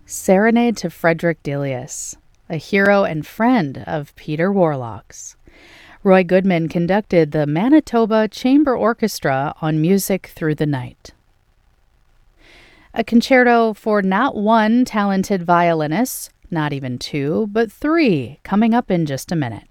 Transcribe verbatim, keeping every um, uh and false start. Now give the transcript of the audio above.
Serenade to Frederick Delius, a hero and friend of Peter Warlock's. Roy Goodman conducted the Manitoba Chamber Orchestra on Music Through the Night. A concerto for not one talented violinist, not even two, but three, coming up in just a minute.